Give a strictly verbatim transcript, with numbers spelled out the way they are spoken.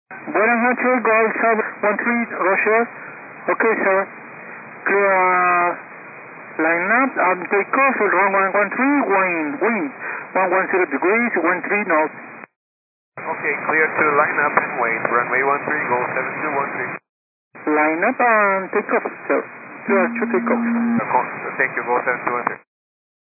Buenas noches, Golf seven one three, Roger. Okay, sir. Clear uh, line up and take off, run one one three, wind, wind, one one zero degrees, one three knots. Okay, clear to line up and wait, runway one three, go seven two one three. Line up and take off, sir. Clear to take off. Thank you, go seven two one three.